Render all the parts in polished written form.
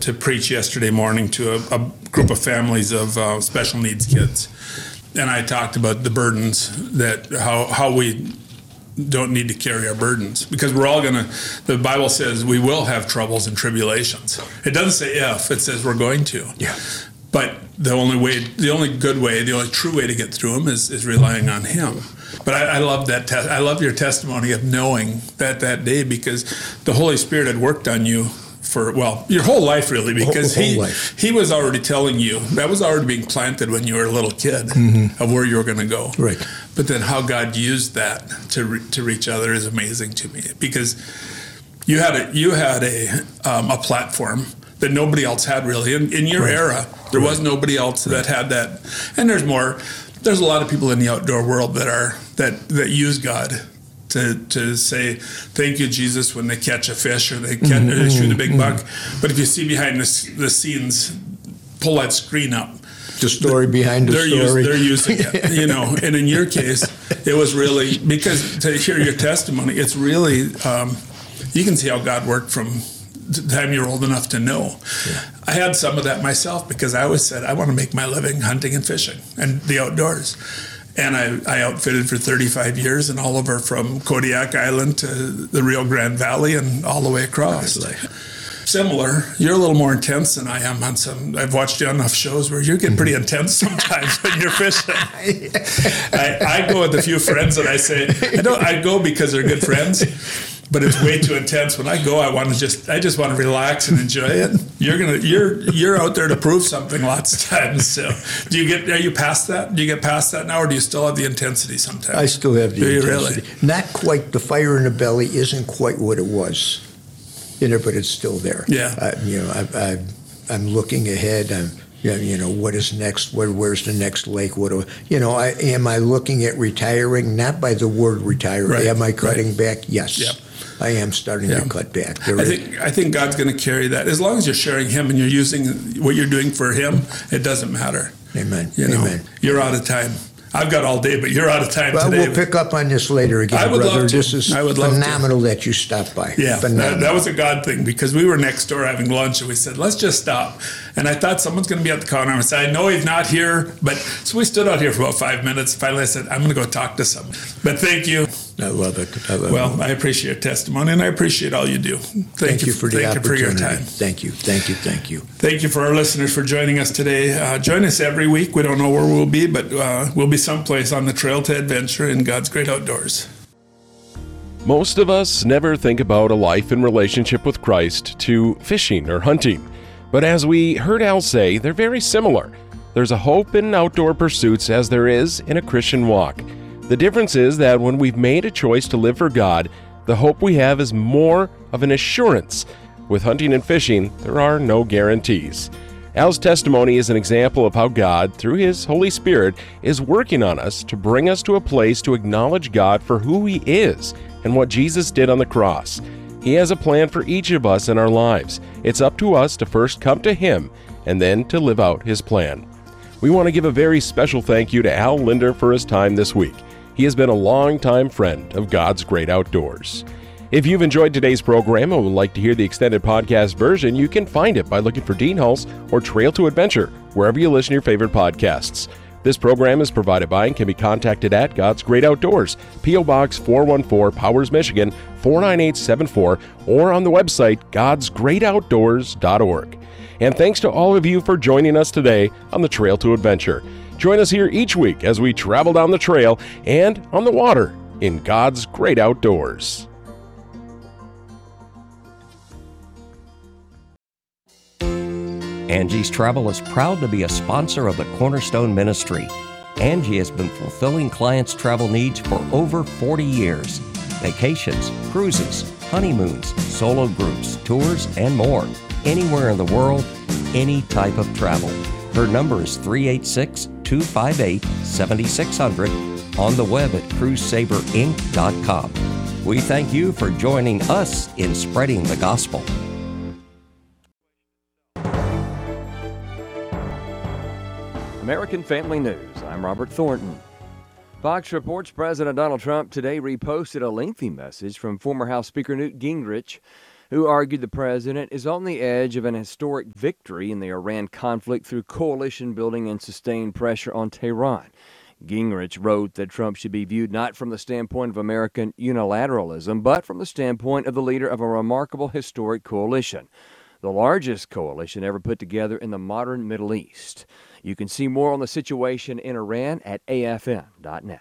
to preach yesterday morning to a group of families of special needs kids. And I talked about the burdens, that how we don't need to carry our burdens, because we're all the Bible says we will have troubles and tribulations. It doesn't say if, it says we're going to. Yeah. But the only good way, the only true way to get through them is relying on Him. But I love that. I love your testimony of knowing that day, because the Holy Spirit had worked on you for, your whole life really, because he was already telling you, that was already being planted when you were a little kid, of where you were going to go. Right. But then how God used that to reach others is amazing to me, because you had a platform that nobody else had really. In your era, there was nobody else that had that. And there's more. There's a lot of people in the outdoor world that use God to say, thank you, Jesus, when they catch a fish or they shoot a big buck. But if you see behind the scenes, pull that screen up. The story behind the story. They're using it, And in your case, it was really, because to hear your testimony, it's really, you can see how God worked from the time you're old enough to know. Yeah. I had some of that myself, because I always said I want to make my living hunting and fishing and the outdoors. And I outfitted for 35 years and all over from Kodiak Island to the Rio Grande Valley and all the way across. Similar, you're a little more intense than I am on some. I've watched you on enough shows where you get pretty intense sometimes when you're fishing. I go with a few friends and I say, I go because they're good friends. But it's way too intense. When I go, I just want to relax and enjoy it. You're out there to prove something lots of times. So, are you past that? Do you get past that now, or do you still have the intensity sometimes? I still have the intensity. Really? Not quite. The fire in the belly isn't quite what it was, but it's still there. Yeah. I'm looking ahead. What is next? Where's the next lake? Am I looking at retiring? Not by the word retire. Right. Am I cutting back? Yes. Yep. I am starting to cut back. I think God's going to carry that. As long as you're sharing Him and you're using what you're doing for Him, it doesn't matter. Amen. Amen. You're out of time. I've got all day, but you're out of time today. We'll pick up on this later again, I would brother. Love to. This is phenomenal that you stopped by. Yeah, that was a God thing, because we were next door having lunch and we said, let's just stop. And I thought someone's going to be at the counter. I said, I know he's not here, but so we stood out here for about 5 minutes. Finally, I said, I'm going to go talk to someone. But thank you. I love it. I appreciate your testimony, and I appreciate all you do. Thank you for the opportunity. Thank you for your time. Thank you. Thank you for our listeners for joining us today. Join us every week. We don't know where we'll be, but we'll be someplace on the trail to adventure in God's great outdoors. Most of us never think about a life in relationship with Christ to fishing or hunting. But as we heard Al say, they're very similar. There's a hope in outdoor pursuits as there is in a Christian walk. The difference is that when we've made a choice to live for God, the hope we have is more of an assurance. With hunting and fishing, there are no guarantees. Al's testimony is an example of how God, through His Holy Spirit, is working on us to bring us to a place to acknowledge God for who He is and what Jesus did on the cross. He has a plan for each of us in our lives. It's up to us to first come to Him and then to live out His plan. We want to give a very special thank you to Al Linder for his time this week. He has been a longtime friend of God's great outdoors. If you've enjoyed today's program and would like to hear the extended podcast version, you can find it by looking for Dean Hulse or Trail to Adventure, wherever you listen to your favorite podcasts. This program is provided by and can be contacted at God's Great Outdoors, P.O. Box 414, Powers, Michigan, 49874, or on the website godsgreatoutdoors.org. And thanks to all of you for joining us today on the Trail to Adventure. Join us here each week as we travel down the trail and on the water in God's great outdoors. Angie's Travel is proud to be a sponsor of the Cornerstone Ministry. Angie has been fulfilling clients' travel needs for over 40 years. Vacations, cruises, honeymoons, solo groups, tours, and more. Anywhere in the world, any type of travel. Her number is 386-258-7600, on the web at cruisesaberinc.com. We thank you for joining us in spreading the gospel. American Family News, I'm Robert Thornton. Fox reports President Donald Trump today reposted a lengthy message from former House Speaker Newt Gingrich, who argued the president is on the edge of an historic victory in the Iran conflict through coalition building and sustained pressure on Tehran. Gingrich wrote that Trump should be viewed not from the standpoint of American unilateralism, but from the standpoint of the leader of a remarkable historic coalition, the largest coalition ever put together in the modern Middle East. You can see more on the situation in Iran at afn.net.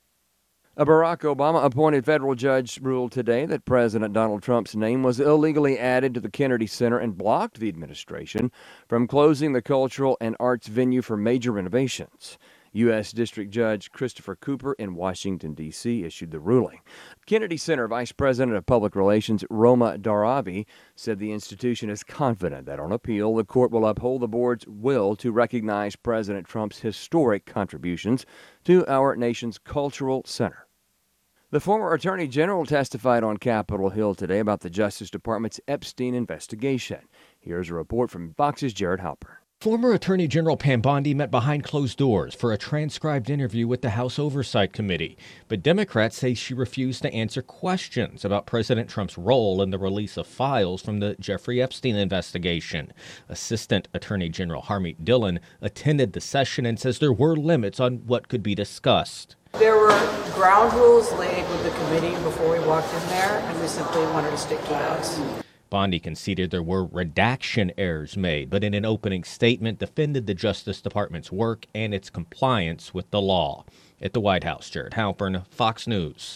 A Barack Obama-appointed federal judge ruled today that President Donald Trump's name was illegally added to the Kennedy Center and blocked the administration from closing the cultural and arts venue for major renovations. U.S. District Judge Christopher Cooper in Washington, D.C. issued the ruling. Kennedy Center Vice President of Public Relations Roma Daravi said the institution is confident that on appeal, the court will uphold the board's will to recognize President Trump's historic contributions to our nation's cultural center. The former Attorney General testified on Capitol Hill today about the Justice Department's Epstein investigation. Here's a report from Fox's Jared Halpern. Former Attorney General Pam Bondi met behind closed doors for a transcribed interview with the House Oversight Committee, but Democrats say she refused to answer questions about President Trump's role in the release of files from the Jeffrey Epstein investigation. Assistant Attorney General Harmeet Dillon attended the session and says there were limits on what could be discussed. There were ground rules laid with the committee before we walked in there, and we simply wanted to stick to those. Bondi conceded there were redaction errors made, but in an opening statement defended the Justice Department's work and its compliance with the law. At the White House, Jared Halpern, Fox News.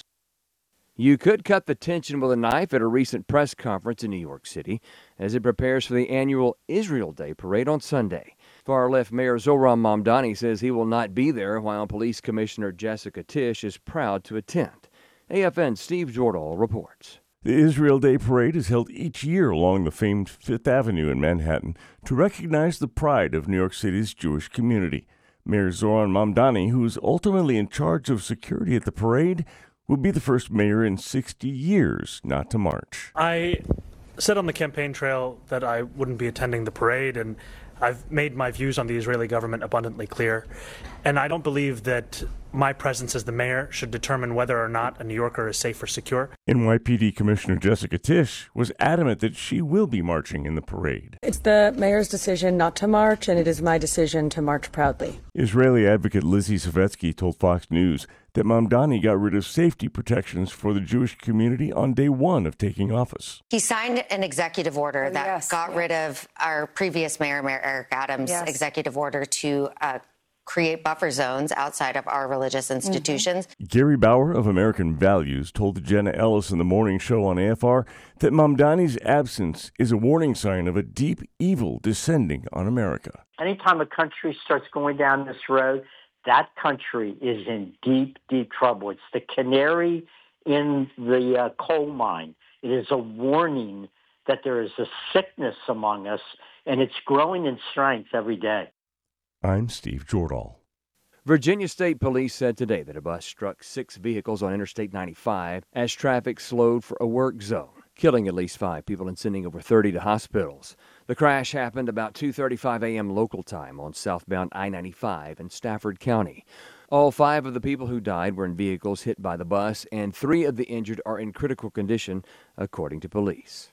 You could cut the tension with a knife at a recent press conference in New York City as it prepares for the annual Israel Day parade on Sunday. Far-left Mayor Zohran Mamdani says he will not be there, while Police Commissioner Jessica Tisch is proud to attend. AFN's Steve Jordahl reports. The Israel Day Parade is held each year along the famed Fifth Avenue in Manhattan to recognize the pride of New York City's Jewish community. Mayor Zohran Mamdani, who's ultimately in charge of security at the parade, will be the first mayor in 60 years not to march. I said on the campaign trail that I wouldn't be attending the parade, and I've made my views on the Israeli government abundantly clear. And I don't believe that my presence as the mayor should determine whether or not a New Yorker is safe or secure. NYPD Commissioner Jessica Tisch was adamant that she will be marching in the parade. It's the mayor's decision not to march, and it is my decision to march proudly. Israeli advocate Lizzie Savetsky told Fox News that Mamdani got rid of safety protections for the Jewish community on day one of taking office. He signed an executive order that got rid of our previous mayor, Mayor Eric Adams' executive order to create buffer zones outside of our religious institutions. Gary Bauer of American Values told Jenna Ellis in the morning show on AFR that Mamdani's absence is a warning sign of a deep evil descending on America. Anytime a country starts going down this road, that country is in deep, deep trouble. It's the canary in the coal mine. It is a warning that there is a sickness among us, and it's growing in strength every day. I'm Steve Jordahl. Virginia State Police said today that a bus struck 6 vehicles on Interstate 95 as traffic slowed for a work zone, killing at least 5 people and sending over 30 to hospitals. The crash happened about 2:35 a.m. local time on southbound I-95 in Stafford County. All 5 of the people who died were in vehicles hit by the bus, and 3 of the injured are in critical condition, according to police.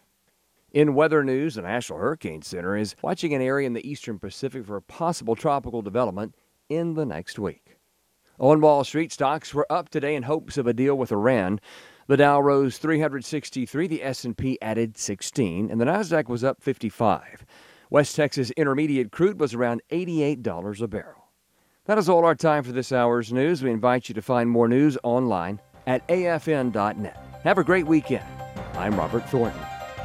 In weather news, the National Hurricane Center is watching an area in the eastern Pacific for a possible tropical development in the next week. On Wall Street, stocks were up today in hopes of a deal with Iran. The Dow rose 363, the S&P added 16, and the Nasdaq was up 55. West Texas Intermediate crude was around $88 a barrel. That is all our time for this hour's news. We invite you to find more news online at afn.net. Have a great weekend. I'm Robert Thornton.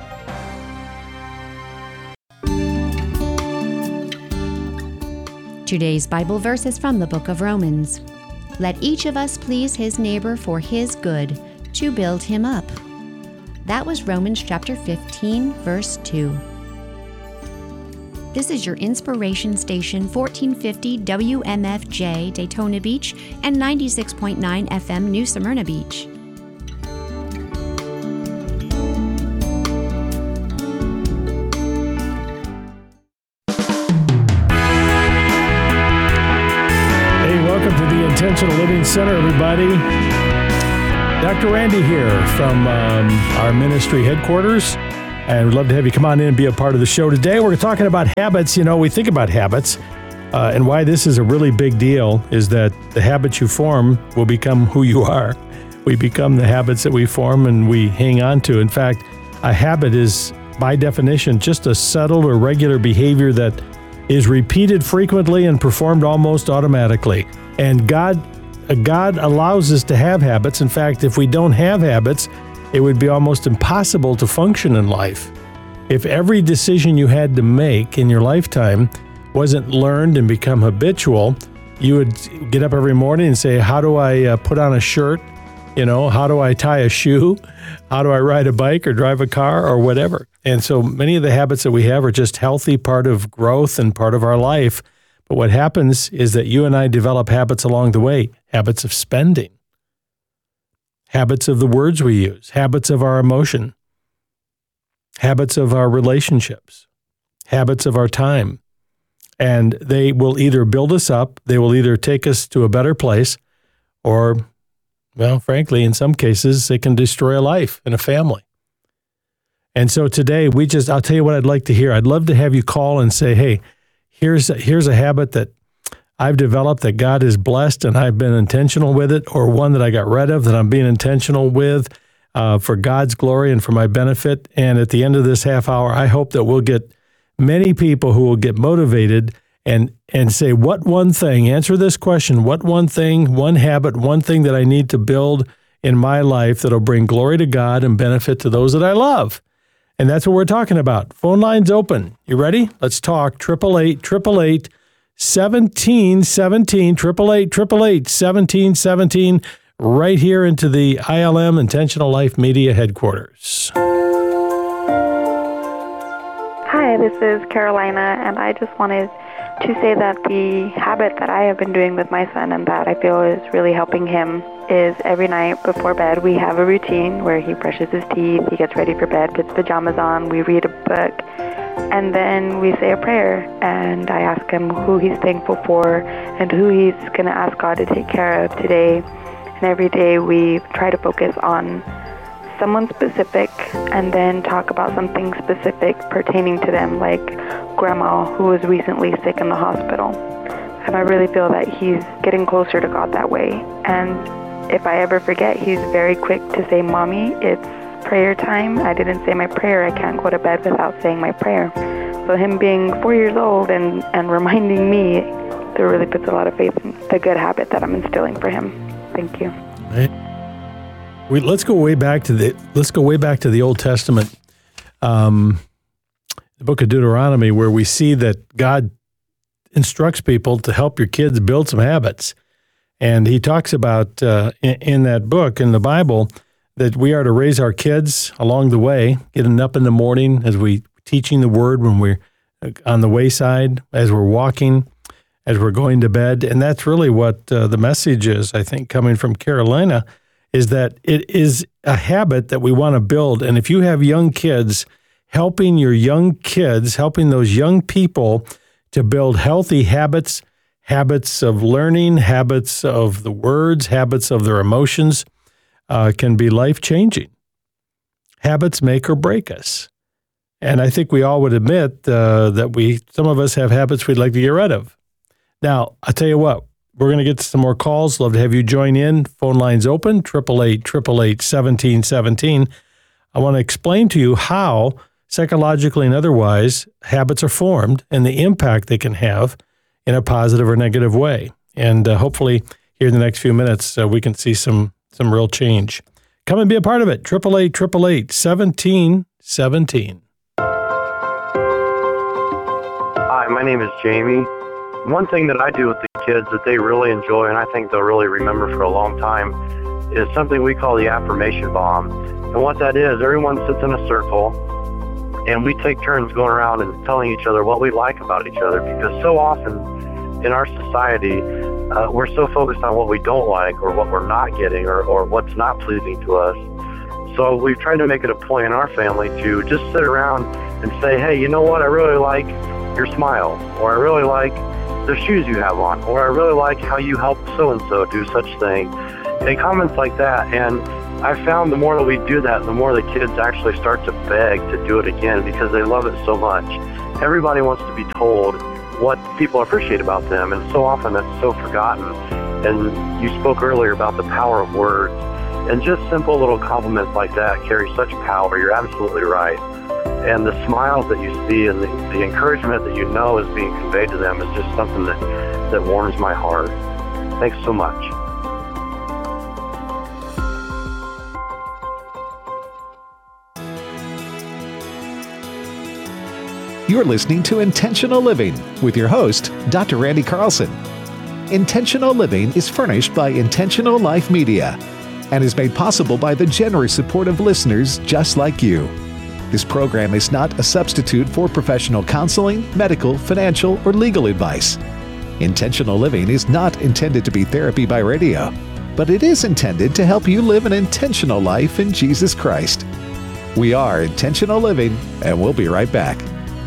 Today's Bible verse is from the book of Romans. Let each of us please his neighbor for his good, to build him up. That was Romans chapter 15, verse 2. This is your inspiration station, 1450 WMFJ Daytona Beach and 96.9 FM New Smyrna Beach. Intentional Living Center, everybody. Dr. Randy here from our ministry headquarters. And we'd love to have you come on in and be a part of the show today. We're talking about habits. You know, we think about habits, and why this is a really big deal is that the habits you form will become who you are. We become the habits that we form and we hang on to. In fact, a habit is, by definition, just a settled or regular behavior that is repeated frequently and performed almost automatically. And God allows us to have habits. In fact, if we don't have habits, it would be almost impossible to function in life. If every decision you had to make in your lifetime wasn't learned and become habitual, you would get up every morning and say, how do I put on a shirt? You know, how do I tie a shoe? How do I ride a bike or drive a car or whatever? And so many of the habits that we have are just healthy part of growth and part of our life. But what happens is that you and I develop habits along the way, habits of spending, habits of the words we use, habits of our emotion, habits of our relationships, habits of our time. And they will either build us up, they will either take us to a better place, or, well, frankly, in some cases, they can destroy a life and a family. And so today, I'll tell you what I'd like to hear. I'd love to have you call and say, hey, here's a habit that I've developed that God has blessed and I've been intentional with it, or one that I got rid of that I'm being intentional with for God's glory and for my benefit. And at the end of this half hour, I hope that we'll get many people who will get motivated and say, what one thing, answer this question, what one thing, one habit, one thing that I need to build in my life that'll bring glory to God and benefit to those that I love. And that's what we're talking about. Phone line's open. You ready? Let's talk. 888-888-1717, 888-888-1717, right here into the ILM Intentional Life Media headquarters. Hi, this is Carolina, and I just wanted to say that the habit that I have been doing with my son and that I feel is really helping him is every night before bed we have a routine where he brushes his teeth, he gets ready for bed, puts pajamas on, we read a book, and then we say a prayer, and I ask him who he's thankful for and who he's going to ask God to take care of today. And every day we try to focus on someone specific and then talk about something specific pertaining to them, like Grandma, who was recently sick in the hospital. And I really feel that he's getting closer to God that way. And if I ever forget, he's very quick to say, Mommy, it's prayer time. I didn't say my prayer. I can't go to bed without saying my prayer. So him being 4 years old and reminding me, that really puts a lot of faith in the good habit that I'm instilling for him. Thank you. Let's go way back to the Old Testament, the book of Deuteronomy, where we see that God instructs people to help your kids build some habits. And he talks about in that book, in the Bible, that we are to raise our kids along the way, getting up in the morning as we teaching the word when we're on the wayside, as we're walking, as we're going to bed. And that's really what the message is, I think, coming from Carolina, is that it is a habit that we want to build. And if you have young kids, helping those young people to build healthy habits, habits of learning, habits of the words, habits of their emotions, can be life-changing. Habits make or break us. And I think we all would admit that some of us have habits we'd like to get rid of. Now, I'll tell you what, we're going to get some more calls. Love to have you join in. Phone line's open, 888-888-1717. I want to explain to you how, psychologically and otherwise, habits are formed and the impact they can have in a positive or negative way. And hopefully, here in the next few minutes, we can see some real change. Come and be a part of it. 888-888-1717. Hi, my name is Jamie. One thing that I do with the kids that they really enjoy, and I think they'll really remember for a long time, is something we call the affirmation bomb. And what that is, everyone sits in a circle, and we take turns going around and telling each other what we like about each other, because so often in our society, we're so focused on what we don't like or what we're not getting or what's not pleasing to us. So we've tried to make it a point in our family to just sit around and say, hey, you know what, I really like your smile, or I really like the shoes you have on, or I really like how you help so-and-so do such thing, and comments like that. And I found the more that we do that, the more the kids actually start to beg to do it again because they love it so much. Everybody wants to be told what people appreciate about them, and so often that's so forgotten. And you spoke earlier about the power of words, and just simple little compliments like that carry such power. You're absolutely right. And the smiles that you see and the encouragement that you know is being conveyed to them is just something that warms my heart. Thanks so much. You're listening to Intentional Living with your host, Dr. Randy Carlson. Intentional Living is furnished by Intentional Life Media and is made possible by the generous support of listeners just like you. This program is not a substitute for professional counseling, medical, financial, or legal advice. Intentional Living is not intended to be therapy by radio, but it is intended to help you live an intentional life in Jesus Christ. We are Intentional Living, and we'll be right back.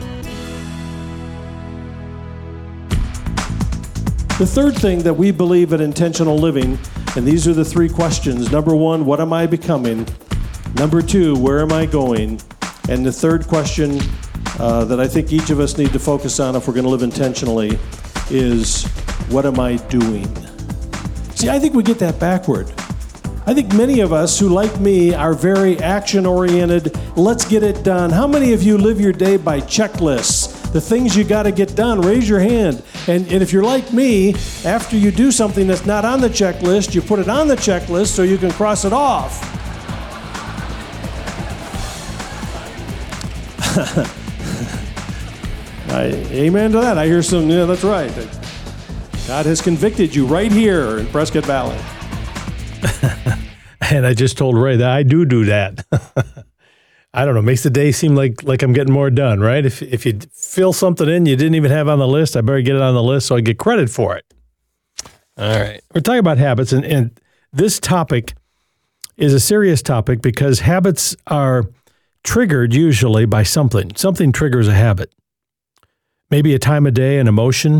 The third thing that we believe at Intentional Living, and these are the three questions. Number one, what am I becoming? Number two, where am I going? And the third question that I think each of us need to focus on if we're going to live intentionally is, what am I doing? See, I think we get that backward. I think many of us who, like me, are very action-oriented. Let's get it done. How many of you live your day by checklists? The things you got to get done, raise your hand. And if you're like me, after you do something that's not on the checklist, you put it on the checklist so you can cross it off. Amen to that. I hear some, yeah, that's right. God has convicted you right here in Prescott Valley. And I just told Ray that I do that. I don't know, makes the day seem like I'm getting more done, right? If you fill something in you didn't even have on the list, I better get it on the list so I get credit for it. All right. We're talking about habits, and this topic is a serious topic because habits are triggered usually by something. Something triggers a habit. Maybe a time of day, an emotion.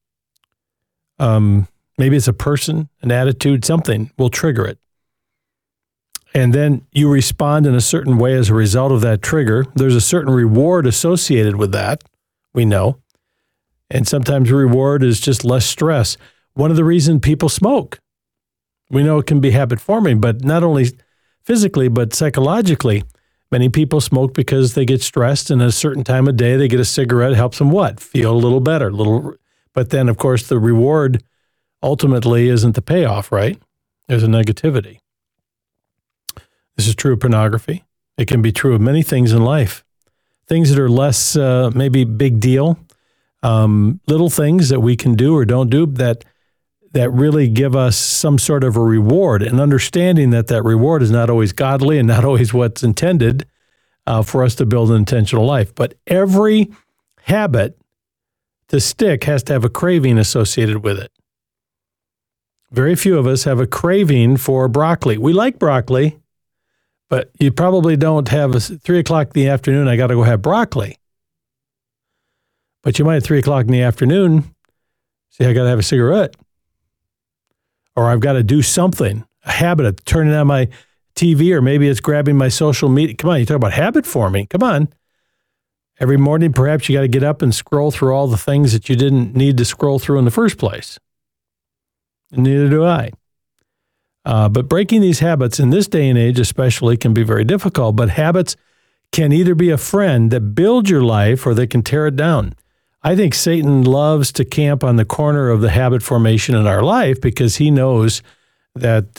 Maybe it's a person, an attitude, something will trigger it. And then you respond in a certain way as a result of that trigger. There's a certain reward associated with that, we know. And sometimes the reward is just less stress. One of the reasons people smoke, we know it can be habit forming, but not only physically, but psychologically. Many people smoke because they get stressed, and at a certain time of day, they get a cigarette. It helps them what? Feel a little better. But then, of course, the reward ultimately isn't the payoff, right? There's a negativity. This is true of pornography. It can be true of many things in life. Things that are less maybe big deal, little things that we can do or don't do that really give us some sort of a reward, and understanding that reward is not always godly and not always what's intended for us to build an intentional life. But every habit to stick has to have a craving associated with it. Very few of us have a craving for broccoli. We like broccoli, but you probably don't have a 3 o'clock in the afternoon, I got to go have broccoli. But you might at 3 o'clock in the afternoon say, I got to have a cigarette. Or I've got to do something, a habit of turning on my TV, or maybe it's grabbing my social media. Come on, you talk about habit forming. Come on. Every morning, perhaps you got to get up and scroll through all the things that you didn't need to scroll through in the first place. And neither do I. But breaking these habits in this day and age especially can be very difficult. But habits can either be a friend that builds your life or they can tear it down. I think Satan loves to camp on the corner of the habit formation in our life because he knows that,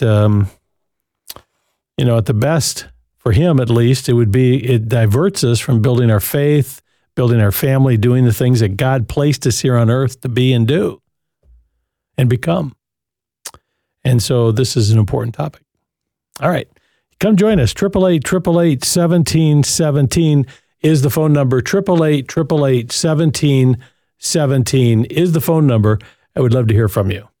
at the best, for him at least, it diverts us from building our faith, building our family, doing the things that God placed us here on earth to be and do and become. And so this is an important topic. All right. Come join us. 888-888-1717 is the phone number. 888-888-1717 is the phone number. I would love to hear from you.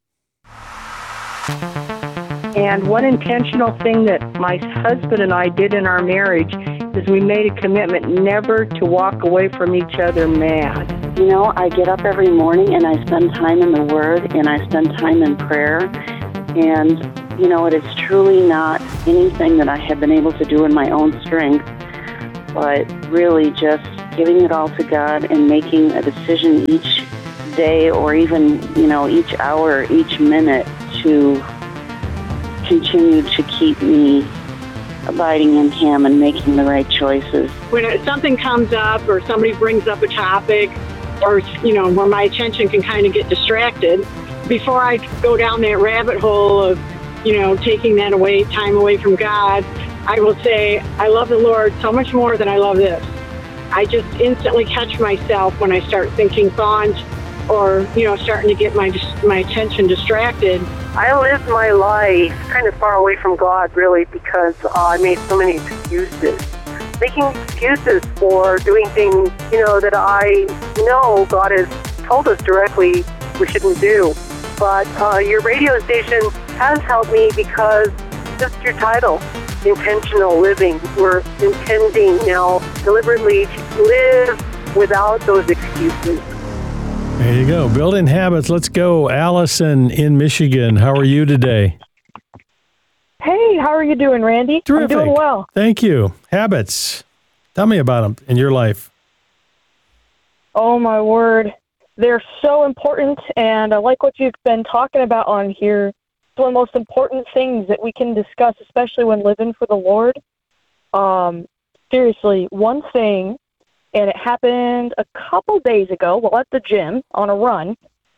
And one intentional thing that my husband and I did in our marriage is we made a commitment never to walk away from each other mad. I get up every morning and I spend time in the Word and I spend time in prayer. And You know, it is truly not anything that I have been able to do in my own strength, but really just giving it all to God and making a decision each day or even, each hour, each minute to continue to keep me abiding in Him and making the right choices. When something comes up or somebody brings up a topic or, where my attention can kind of get distracted, before I go down that rabbit hole of, taking that time away from God, I will say, I love the Lord so much more than I love this. I just instantly catch myself when I start thinking thoughts or, starting to get my attention distracted. I lived my life kind of far away from God, really, because I made so many excuses. Making excuses for doing things, that I know God has told us directly we shouldn't do. But your radio station has helped me because just your title, Intentional Living. We're intending now deliberately to live without those excuses. There you go. Building habits. Let's go. Allison in Michigan. How are you today? Hey, how are you doing, Randy? Terrific. I'm doing well. Thank you. Habits. Tell me about them in your life. Oh, my word. They're so important, and I like what you've been talking about on here. It's one of the most important things that we can discuss, especially when living for the Lord. Seriously, one thing, and it happened a couple days ago while at the gym on a run.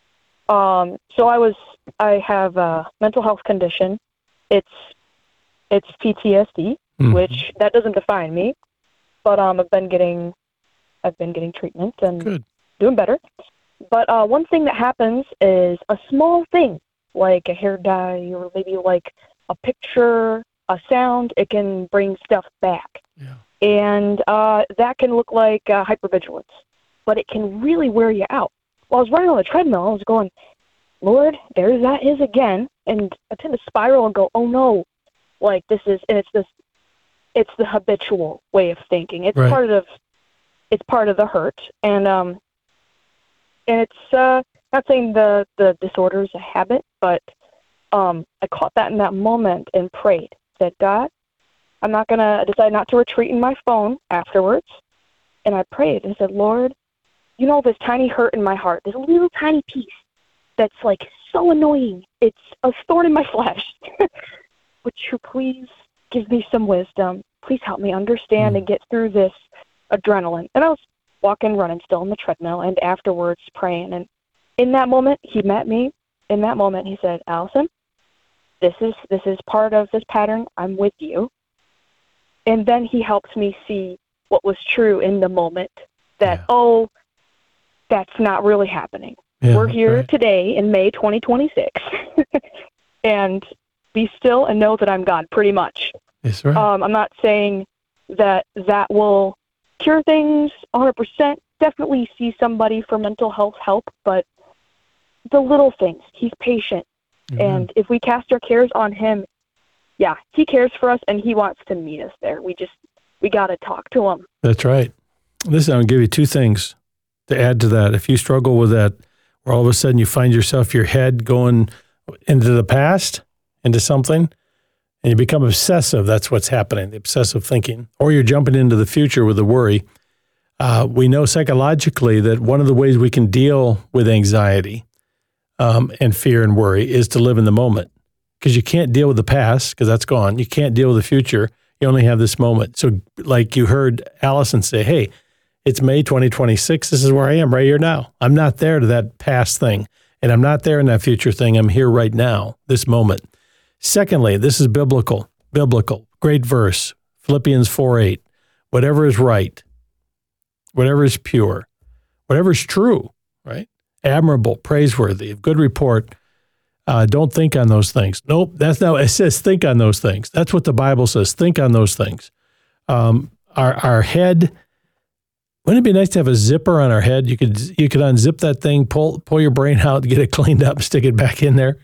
So I have a mental health condition. It's PTSD, which that doesn't define me, but I've been getting treatment and doing better. But one thing that happens is a small thing, like a hair dye or maybe like a picture, a sound, it can bring stuff back. Yeah. And that can look like hypervigilance, but it can really wear you out. While I was running on the treadmill, I was going, Lord, there that is again. And I tend to spiral and go, oh no, like it's the habitual way of thinking. It's right. part of the hurt. And it's not saying the disorder is a habit, but I caught that in that moment and prayed. Said, God, I'm not going to decide not to retreat in my phone afterwards. And I prayed and said, Lord, you know this tiny hurt in my heart, this little tiny piece that's like so annoying. It's a thorn in my flesh. Would you please give me some wisdom? Please help me understand and get through this adrenaline. And I was running still on the treadmill, and afterwards praying. And in that moment, he met me. In that moment, he said, Allison, this is part of this pattern. I'm with you. And then he helped me see what was true in the moment, that, that's not really happening. Yeah, we're here today in May 2026, and be still and know that I'm God, pretty much. That's right. I'm not saying that will cure things 100%. Definitely see somebody for mental health help, but the little things, he's patient. Mm-hmm. And if we cast our cares on him, he cares for us and he wants to meet us there. We got to talk to him. That's right. Listen, I'm going to give you two things to add to that. If you struggle with that, where all of a sudden you find yourself, your head going into the past, into something, and you become obsessive, that's what's happening, the obsessive thinking. Or you're jumping into the future with the worry. We know psychologically that one of the ways we can deal with anxiety and fear and worry is to live in the moment. Because you can't deal with the past, because that's gone. You can't deal with the future. You only have this moment. So like you heard Allison say, hey, it's May 2026. This is where I am right here now. I'm not there to that past thing, and I'm not there in that future thing. I'm here right now, this moment. Secondly, this is biblical. Great verse, Philippians 4:8. Whatever is right, whatever is pure, whatever is true, right? Admirable, praiseworthy, of good report. Don't think on those things. Nope, that's not. It says think on those things. That's what the Bible says. Think on those things. Our head. Wouldn't it be nice to have a zipper on our head? You could unzip that thing, pull your brain out, get it cleaned up, stick it back in there.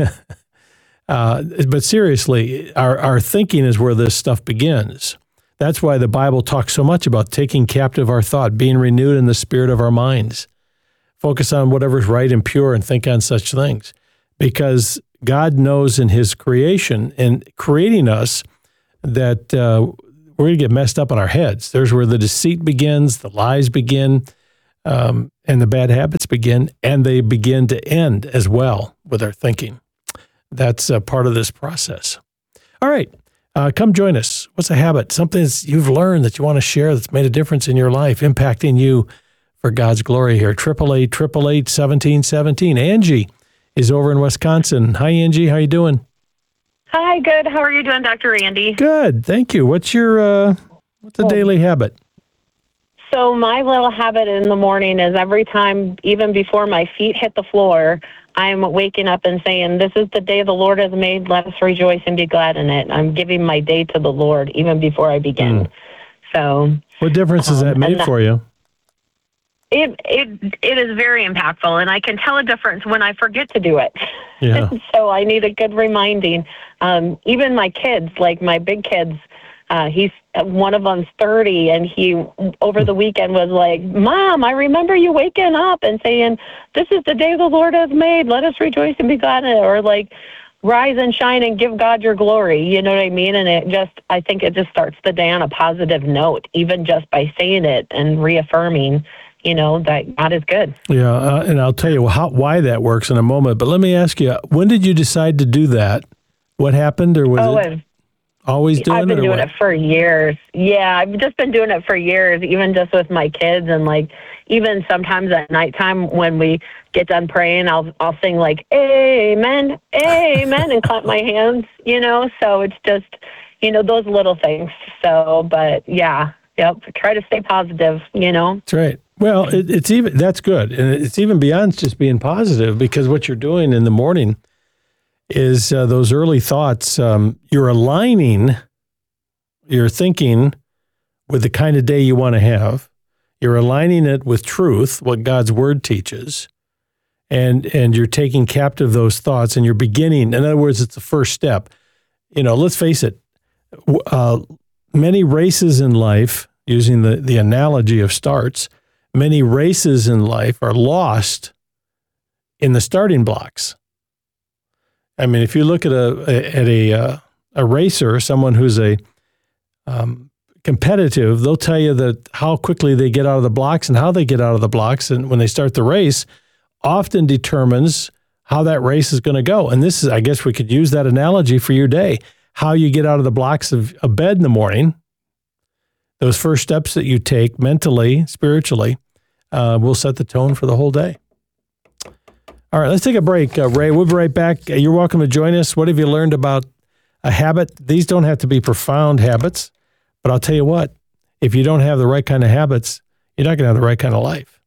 But seriously, our thinking is where this stuff begins. That's why the Bible talks so much about taking captive our thought, being renewed in the spirit of our minds. Focus on whatever's right and pure and think on such things. Because God knows in his creation and creating us that we're going to get messed up in our heads. There's where the deceit begins, the lies begin, and the bad habits begin, and they begin to end as well with our thinking. That's part of this process. All right, come join us. What's a habit? Something that you've learned that you want to share that's made a difference in your life, impacting you for God's glory here. 888-888-1717. Angie is over in Wisconsin. Hi, Angie. How you doing? Hi, good. How are you doing, Dr. Randy? Good, thank you. What's your what's a daily habit? So my little habit in the morning is every time, even before my feet hit the floor, I'm waking up and saying, "This is the day the Lord has made. Let us rejoice and be glad in it." I'm giving my day to the Lord even before I begin. So, what difference has that made for you? It is very impactful, and I can tell a difference when I forget to do it. Yeah. So I need a good reminding. Even my kids, like my big kids, he's one of them's 30, and he over the weekend was like, "Mom, I remember you waking up and saying, 'This is the day the Lord has made. Let us rejoice and be glad in it.'" Or like, "Rise and shine and give God your glory." You know what I mean? And I think it just starts the day on a positive note, even just by saying it and reaffirming, that God is good. Yeah, and I'll tell you why that works in a moment. But let me ask you, when did you decide to do that? What happened, or was it always doing it? I've been doing it for years. Yeah, I've just been doing it for years, even just with my kids. And like, even sometimes at nighttime when we get done praying, I'll sing like, "Amen, amen," and clap my hands, So it's just, those little things. So, but yeah, try to stay positive, That's right. Well, that's good. And it's even beyond just being positive, because what you're doing in the morning is those early thoughts. You're aligning your thinking with the kind of day you want to have. You're aligning it with truth, what God's word teaches. And you're taking captive those thoughts, and you're beginning. In other words, it's the first step. Let's face it. Many races in life, using the analogy of starts, many races in life are lost in the starting blocks. I mean, if you look at a racer, someone who's a competitive, they'll tell you that how quickly they get out of the blocks and how they get out of the blocks, and when they start the race, often determines how that race is going to go. And this is, I guess, we could use that analogy for your day. How you get out of the blocks of bed in the morning. Those first steps that you take mentally, spiritually, will set the tone for the whole day. All right, let's take a break. Ray, we'll be right back. You're welcome to join us. What have you learned about a habit? These don't have to be profound habits, but I'll tell you what, if you don't have the right kind of habits, you're not going to have the right kind of life.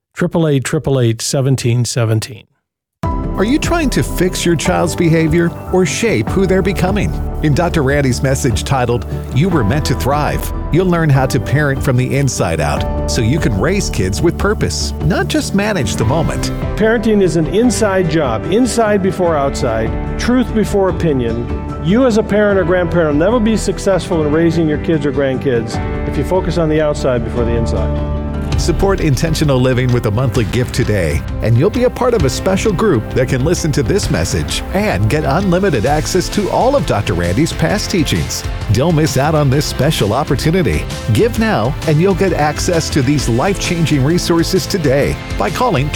888-888-1717. Are you trying to fix your child's behavior or shape who they're becoming? In Dr. Randy's message titled, "You Were Meant to Thrive," you'll learn how to parent from the inside out so you can raise kids with purpose, not just manage the moment. Parenting is an inside job, inside before outside, truth before opinion. You as a parent or grandparent will never be successful in raising your kids or grandkids if you focus on the outside before the inside. Support Intentional Living with a monthly gift today, and you'll be a part of a special group that can listen to this message and get unlimited access to all of Dr. Randy's past teachings. Don't miss out on this special opportunity. Give now, and you'll get access to these life-changing resources today by calling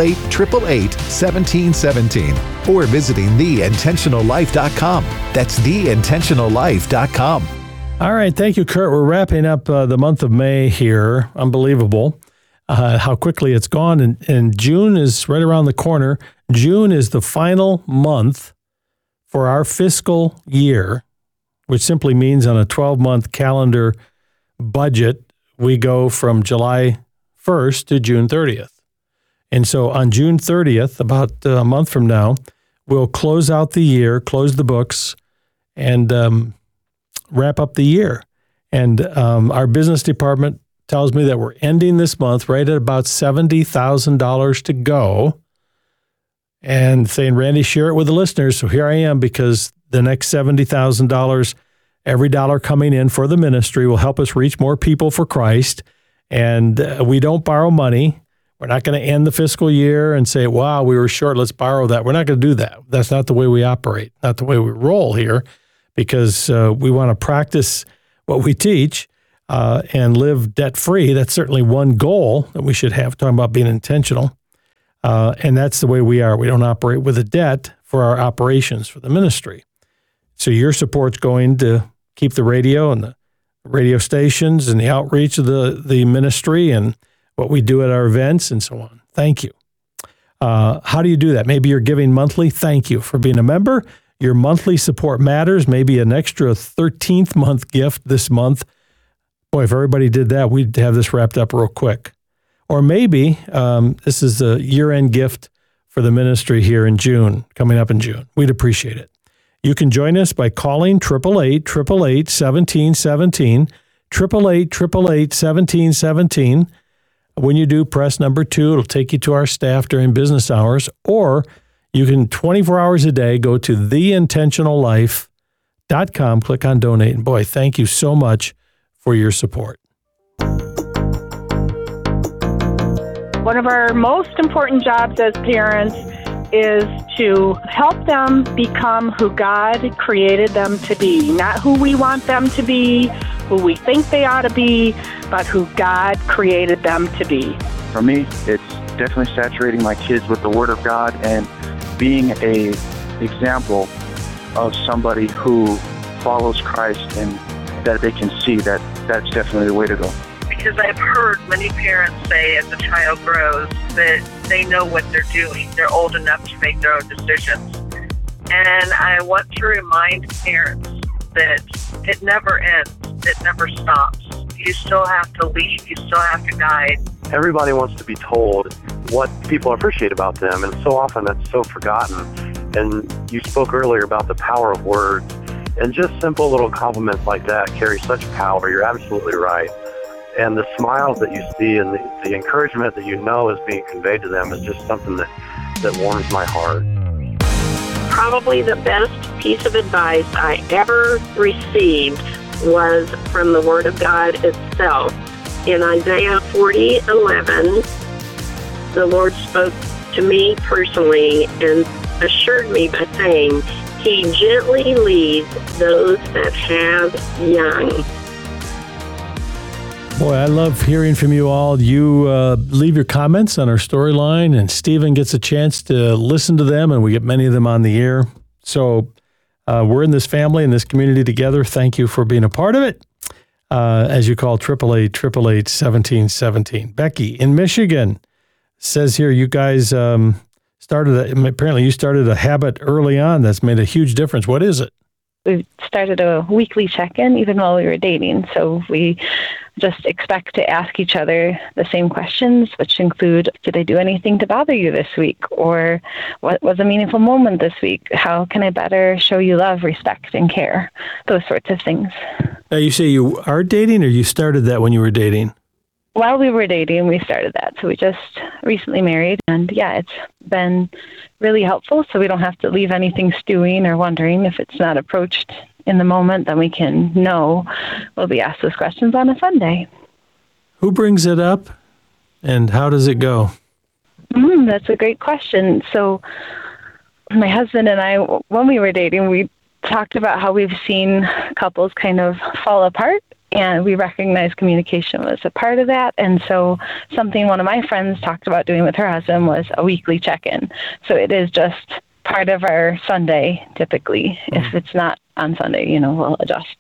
888-888-1717 or visiting theintentionallife.com. That's theintentionallife.com. All right. Thank you, Kurt. We're wrapping up the month of May here. Unbelievable how quickly it's gone. And June is right around the corner. June is the final month for our fiscal year, which simply means on a 12-month calendar budget, we go from July 1st to June 30th. And so on June 30th, about a month from now, we'll close out the year, close the books, and wrap up the year. And our business department tells me that we're ending this month right at about $70,000 to go, and saying, "Randy, share it with the listeners." So here I am, because the next $70,000, every dollar coming in for the ministry will help us reach more people for Christ. And we don't borrow money. We're not going to end the fiscal year and say, wow, we were short, let's borrow that. We're not going to do that. That's not the way we operate, not the way we roll here, because we want to practice what we teach and live debt-free. That's certainly one goal that we should have, talking about being intentional. And that's the way we are. We don't operate with a debt for our operations for the ministry. So your support's going to keep the radio and the radio stations and the outreach of the ministry and what we do at our events and so on. Thank you. How do you do that? Maybe you're giving monthly. Thank you for being a member. Your monthly support matters. Maybe an extra 13th month gift this month. Boy, if everybody did that, we'd have this wrapped up real quick. Or maybe this is a year-end gift for the ministry here in June, coming up in June. We'd appreciate it. You can join us by calling 888-888-1717, 888-888-1717. When you do, press number 2. It'll take you to our staff during business hours. Or you can, 24 hours a day, go to theintentionallife.com, click on donate. And boy, thank you so much for your support. One of our most important jobs as parents is to help them become who God created them to be, not who we want them to be, who we think they ought to be, but who God created them to be. For me, it's definitely saturating my kids with the Word of God and being an example of somebody who follows Christ and that they can see that that's definitely the way to go. Because I've heard many parents say as a child grows that they know what they're doing. They're old enough to make their own decisions. And I want to remind parents that it never ends. It never stops. You still have to lead. You still have to guide. Everybody wants to be told what people appreciate about them, and so often that's so forgotten. And you spoke earlier about the power of words, and just simple little compliments like that carry such power. You're absolutely right. And the smiles that you see and the encouragement that you know is being conveyed to them is just something that warms my heart. Probably the best piece of advice I ever received was from the Word of God itself. In Isaiah 40:11, the Lord spoke to me personally and assured me by saying, He gently leads those that have young. Boy, I love hearing from you all. You leave your comments on our storyline, and Stephen gets a chance to listen to them, and we get many of them on the air. So we're in this family, in this community together. Thank you for being a part of it. As you call, 888-888-1717. Becky in Michigan says here you guys apparently you started a habit early on that's made a huge difference. What is it? We started a weekly check-in even while we were dating. So we just expect to ask each other the same questions, which include, did I do anything to bother you this week? Or what was a meaningful moment this week? How can I better show you love, respect, and care? Those sorts of things. Now, you say you are dating, or you started that when you were dating? While we were dating, we started that. So we just recently married, and yeah, it's been really helpful. So we don't have to leave anything stewing or wondering. If it's not approached in the moment, then we can know we'll be asked those questions on a Sunday. Who brings it up, and how does it go? That's a great question. So my husband and I, when we were dating, we talked about how we've seen couples kind of fall apart. And we recognized communication was a part of that. And so something one of my friends talked about doing with her husband was a weekly check-in. So it is just part of our Sunday, typically. If it's not on Sunday, we'll adjust.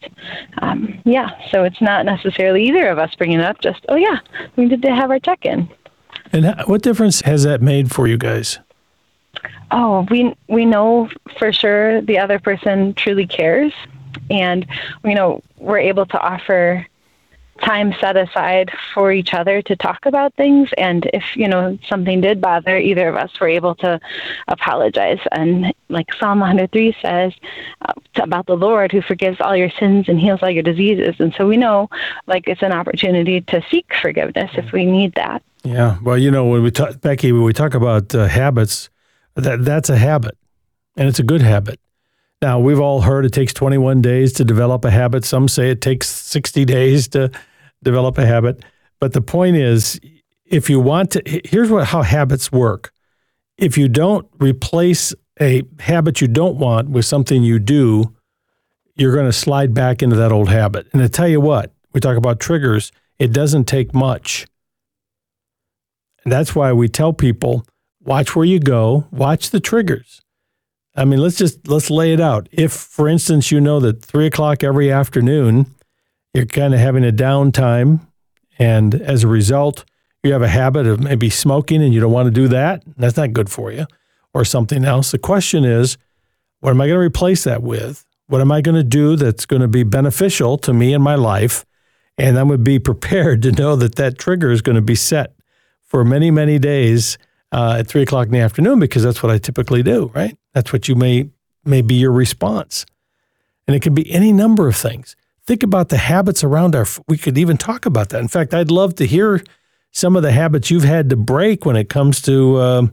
So it's not necessarily either of us bringing it up, just, we need to have our check-in. And what difference has that made for you guys? Oh, we know for sure the other person truly cares. And, we're able to offer time set aside for each other to talk about things. And if, something did bother either of us, we're able to apologize. And like Psalm 103 says about the Lord who forgives all your sins and heals all your diseases. And so we know it's an opportunity to seek forgiveness if we need that. Yeah. Well, when we talk, Becky, when we talk about habits, that's a habit, and it's a good habit. Now, we've all heard it takes 21 days to develop a habit. Some say it takes 60 days to develop a habit. But the point is, if you want to, here's how habits work. If you don't replace a habit you don't want with something you do, you're going to slide back into that old habit. And I tell you what, we talk about triggers, it doesn't take much. And that's why we tell people, watch where you go, watch the triggers. I mean, let's lay it out. If, for instance, you know that 3 o'clock every afternoon, you're kind of having a downtime, and as a result, you have a habit of maybe smoking and you don't want to do that, that's not good for you, or something else. The question is, what am I going to replace that with? What am I going to do that's going to be beneficial to me in my life? And I'm going to be prepared to know that that trigger is going to be set for many, many days at 3 o'clock in the afternoon, because that's what I typically do, right? That's what you may be your response. And it can be any number of things. Think about the habits around we could even talk about that. In fact, I'd love to hear some of the habits you've had to break when it comes to,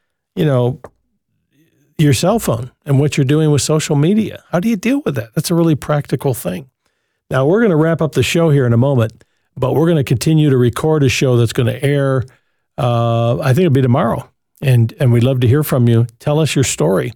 your cell phone and what you're doing with social media. How do you deal with that? That's a really practical thing. Now, we're going to wrap up the show here in a moment, but we're going to continue to record a show that's going to air, I think it'll be tomorrow. And we'd love to hear from you. Tell us your story.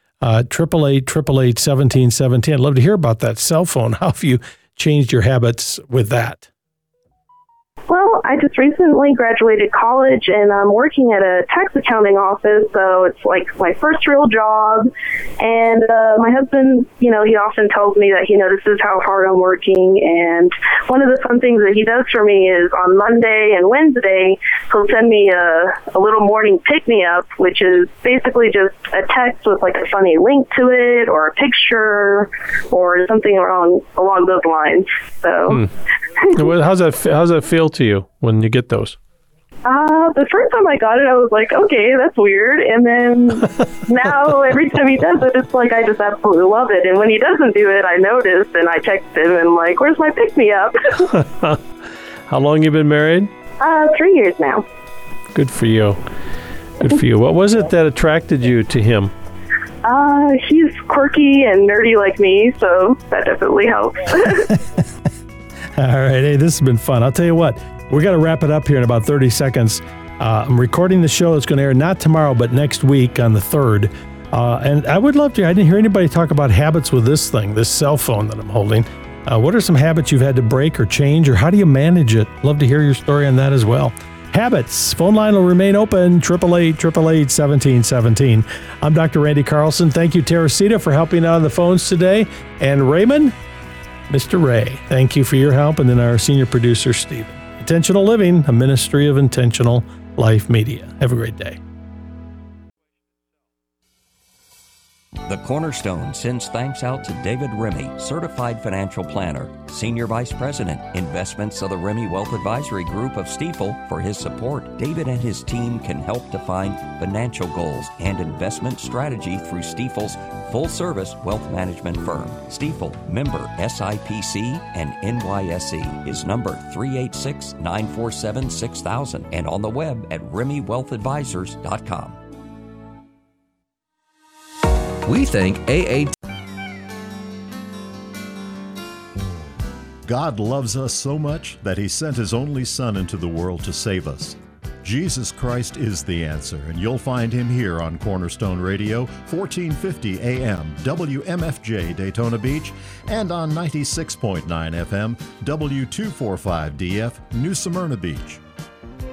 888-888-1717. I'd love to hear about that cell phone. How have you changed your habits with that? Well, I just recently graduated college, and I'm working at a tax accounting office, so it's like my first real job. And my husband, he often tells me that he notices how hard I'm working, and one of the fun things that he does for me is on Monday and Wednesday, he'll send me a little morning pick-me-up, which is basically just a text with like a funny link to it, or a picture, or something along those lines. So, how's that feel to you when you get those? The first time I got it, I was like, okay, that's weird. And then now every time he does it, it's like I just absolutely love it. And when he doesn't do it, I notice and I text him and I'm like, where's my pick-me-up? How long you been married? 3 years now. Good for you. Good for you. What was it that attracted you to him? He's quirky and nerdy like me, so that definitely helps. All right. Hey, this has been fun. I'll tell you what, we're going to wrap it up here in about 30 seconds. I'm recording the show that's going to air not tomorrow, but next week on the 3rd. And I would love to, I didn't hear anybody talk about habits with this cell phone that I'm holding. What are some habits you've had to break or change, or how do you manage it? Love to hear your story on that as well. Habits. Phone line will remain open, 888-888-1717. I'm Dr. Randy Carlson. Thank you, Teresita, for helping out on the phones today. And Raymond, Mr. Ray, thank you for your help. And then our senior producer, Stephen. Intentional Living, a ministry of Intentional Life Media. Have a great day. The Cornerstone sends thanks out to David Remy, Certified Financial Planner, Senior Vice President, Investments of the Remy Wealth Advisory Group of Stifel, for his support. David and his team can help define financial goals and investment strategy through Stifel's full-service wealth management firm. Stifel, member SIPC and NYSE, is number 386-947-6000 and on the web at RemyWealthAdvisors.com. We think AA. God loves us so much that He sent His only Son into the world to save us. Jesus Christ is the answer, and you'll find Him here on Cornerstone Radio, 1450 AM, WMFJ Daytona Beach, and on 96.9 FM, W245DF, New Smyrna Beach.